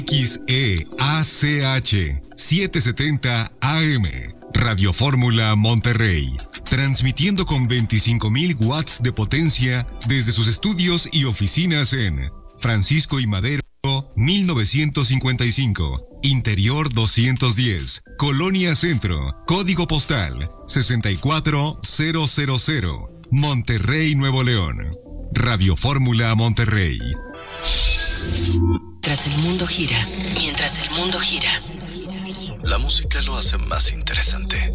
XEACH 770 AM, Radio Fórmula Monterrey, transmitiendo con 25.000 watts de potencia desde sus estudios y oficinas en Francisco y Madero 1955, Interior 210, Colonia Centro, Código Postal 64000, Monterrey, Nuevo León. Radio Fórmula Monterrey. Mientras el mundo gira, la música lo hace más interesante.